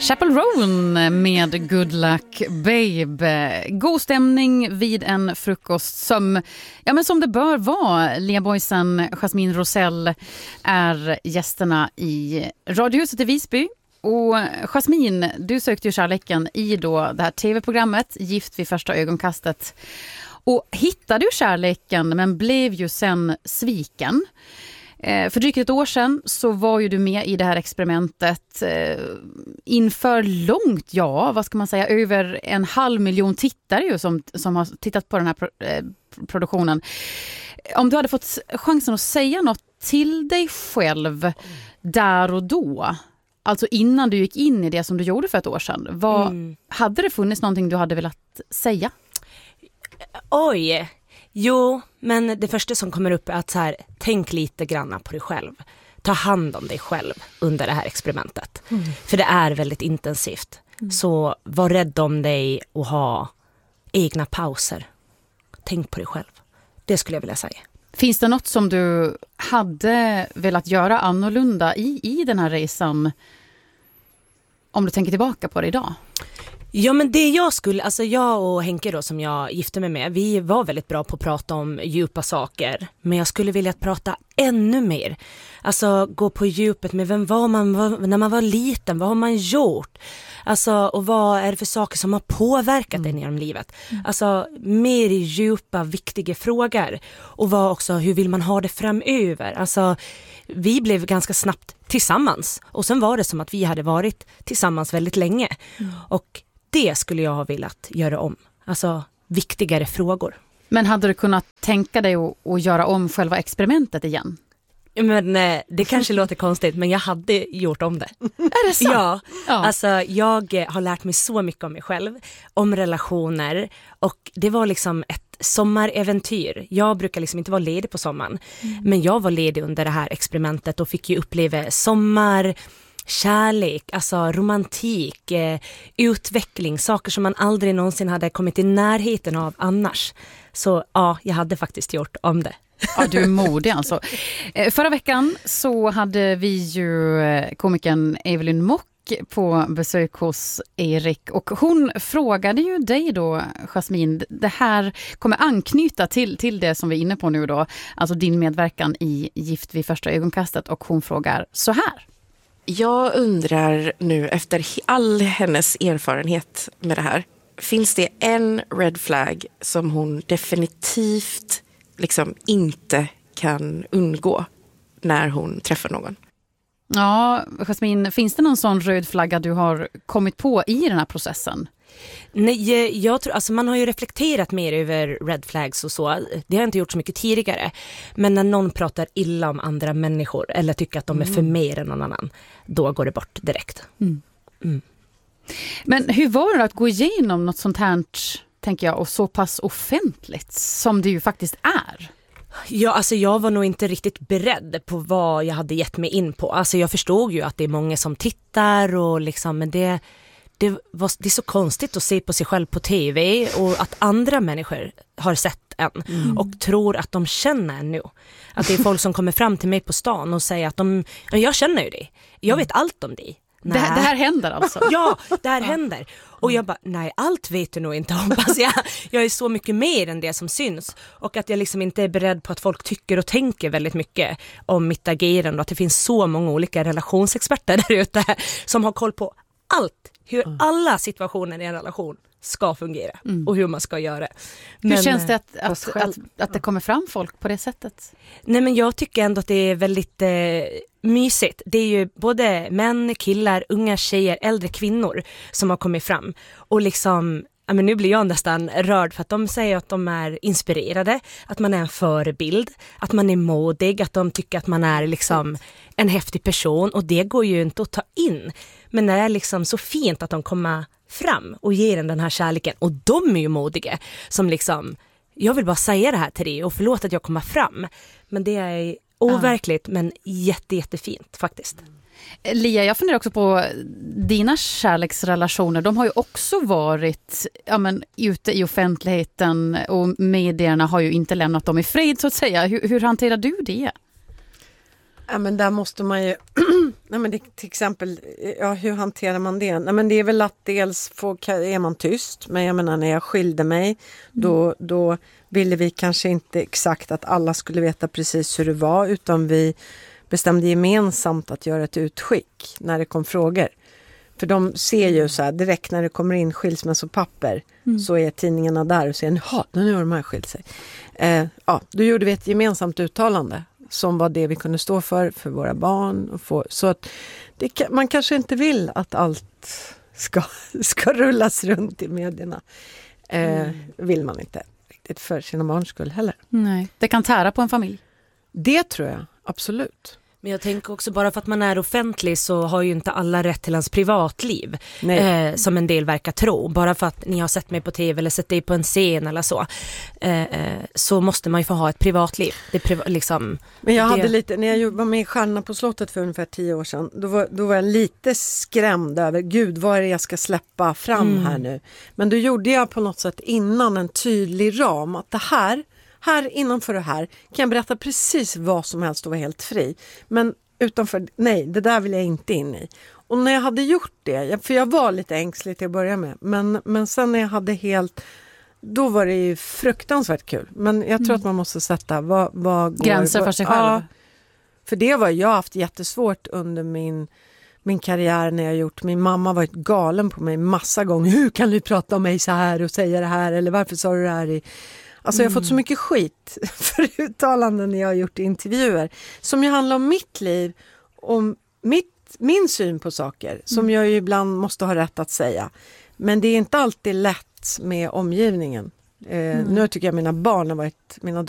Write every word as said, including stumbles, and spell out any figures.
Chappell Roan med Good Luck Babe. God stämning vid en frukost som, ja, men som det bör vara. Lea Boysen, Jasmine Rosell är gästerna i Radiohuset i Visby. Och Jasmine, du sökte ju kärleken i då det här tv-programmet Gift vid första ögonkastet. Och hittade ju kärleken men blev ju sen sviken. För drygt ett år sedan så var ju du med i det här experimentet eh, inför långt, ja, vad ska man säga, över en halv miljon tittare ju som, som har tittat på den här pro, eh, produktionen. Om du hade fått chansen att säga något till dig själv där och då, alltså innan du gick in i det som du gjorde för ett år sedan, vad, mm. hade det funnits någonting du hade velat säga? Oj, jo, men det första som kommer upp är att så här, tänk lite grann på dig själv. Ta hand om dig själv under det här experimentet. Mm. För det är väldigt intensivt. Mm. Så var rädd om dig och ha egna pauser. Tänk på dig själv. Det skulle jag vilja säga. Finns det något som du hade velat göra annorlunda i, i den här resan om du tänker tillbaka på det idag? Ja, men det jag skulle, alltså jag och Henke då som jag gifte mig med, vi var väldigt bra på att prata om djupa saker. Men jag skulle vilja prata ännu mer. Alltså gå på djupet med vem var man var, när man var liten, vad har man gjort? Alltså, och vad är det för saker som har påverkat mm. en genom livet? Mm. Alltså mer djupa, viktiga frågor. Och vad också, hur vill man ha det framöver? Alltså vi blev ganska snabbt tillsammans. Och sen var det som att vi hade varit tillsammans väldigt länge. Mm. Och det skulle jag ha velat göra om. Alltså viktigare frågor. Men hade du kunnat tänka dig att, att göra om själva experimentet igen? Men det kanske låter konstigt, men jag hade gjort om det. Är det sant? Ja, ja, alltså jag har lärt mig så mycket om mig själv, om relationer, och det var liksom ett sommaräventyr. Jag brukar liksom inte vara ledig på sommaren, mm. men jag var ledig under det här experimentet och fick ju uppleva sommar, kärlek, alltså romantik, eh, utveckling, saker som man aldrig någonsin hade kommit i närheten av annars. Så ja, jag hade faktiskt gjort om det. Ja, du är modig alltså. Förra veckan så hade vi ju komikern Evelyn Mock på besök hos Erik, och hon frågade ju dig då, Jasmine, det här kommer anknyta till, till det som vi är inne på nu då, alltså din medverkan i Gift vid första ögonkastet, och hon frågar så här. Jag undrar nu efter all hennes erfarenhet med det här, finns det en red flag som hon definitivt liksom inte kan undgå när hon träffar någon? Ja, Jasmine, finns det någon sån röd flagga du har kommit på i den här processen? Nej, jag tror, alltså man har ju reflekterat mer över red flags och så. Det har jag inte gjort så mycket tidigare. Men när någon pratar illa om andra människor eller tycker att de är för mer än någon annan, då går det bort direkt. Mm. Mm. Men hur var det att gå igenom något sånt här, tänker jag, och så pass offentligt som det ju faktiskt är? Ja, alltså jag var nog inte riktigt beredd på vad jag hade gett mig in på. Alltså jag förstod ju att det är många som tittar och liksom, men det, det, var, det är så konstigt att se på sig själv på tv och att andra människor har sett en mm. och tror att de känner en nu. Att det är folk som kommer fram till mig på stan och säger att de, jag känner ju dig. Jag vet allt om dig. Det, det här händer alltså? Ja, det här händer. Och jag bara, nej, allt vet du nog inte om. Alltså jag, jag är så mycket mer än det som syns. Och att jag liksom inte är beredd på att folk tycker och tänker väldigt mycket om mitt agerande. Att det finns så många olika relationsexperter där ute som har koll på allt. Hur mm. alla situationer i en relation ska fungera mm. och hur man ska göra. Men, hur känns det att, att, att, att det kommer fram folk på det sättet? Nej, men jag tycker ändå att det är väldigt eh, mysigt. Det är ju både män, killar, unga tjejer, äldre kvinnor som har kommit fram. Och liksom, ja, men nu blir jag nästan rörd för att de säger att de är inspirerade, att man är en förebild, att man är modig, att de tycker att man är liksom en häftig person. Och det går ju inte att ta in. Men det är liksom så fint att de kommer fram och ger en den här kärleken. Och de är ju modiga som liksom, jag vill bara säga det här till dig och förlåt att jag kommer fram. Men det är overkligt men jätte, jättefint faktiskt. Lia, jag funderar också på dina kärleksrelationer. De har ju också varit ja, men, ute i offentligheten och medierna har ju inte lämnat dem i fred så att säga. Hur, hur hanterar du det? Ja, men där måste man ju, nej, men det, till exempel, ja, hur hanterar man det? Nej, men det är väl att dels få, är man tyst, men jag menar när jag skilde mig, mm. då, då ville vi kanske inte exakt att alla skulle veta precis hur det var, utan vi bestämde gemensamt att göra ett utskick när det kom frågor. För de ser ju så här, direkt när det kommer in skilsmässopapper mm. så är tidningarna där och säger, ja, nu har de här skilt sig. Eh, ja, då gjorde vi ett gemensamt uttalande som var det vi kunde stå för, för våra barn. Och få, så att det, man kanske inte vill att allt ska, ska rullas runt i medierna. Eh, mm. Vill man inte riktigt för sina barns skull heller. Nej, det kan tära på en familj. Det tror jag, absolut. Men jag tänker också, bara för att man är offentlig så har ju inte alla rätt till ens privatliv. Eh, som en del verkar tro. Bara för att ni har sett mig på tv eller sett dig på en scen eller så. Eh, så måste man ju få ha ett privatliv. Det priva, liksom, Men jag det... hade lite, när jag var med i Stjärnorna på slottet för ungefär tio år sedan. Då var, då var jag lite skrämd över, gud vad är det jag ska släppa fram mm. här nu. Men då gjorde jag på något sätt innan en tydlig ram. Att det här... Här innanför det här kan jag berätta precis vad som helst och vara helt fri. Men utanför, nej, det där vill jag inte in i. Och när jag hade gjort det, för jag var lite ängslig till att börja med. Men, men sen när jag hade helt, då var det ju fruktansvärt kul. Men jag tror mm. att man måste sätta vad, vad går, gränser för vad, sig själv. Ja, för det var jag haft jättesvårt under min... min karriär när jag gjort. Min mamma varit galen på mig massa gånger. Hur kan du prata om mig så här och säga det här? Eller varför sa du det här i... Alltså jag har fått så mycket skit för uttalanden när jag har gjort intervjuer som ju handlar om mitt liv och mitt, min syn på saker som mm. jag ju ibland måste ha rätt att säga. Men det är inte alltid lätt med omgivningen. Eh, mm. Nu tycker jag mina barn har varit, mina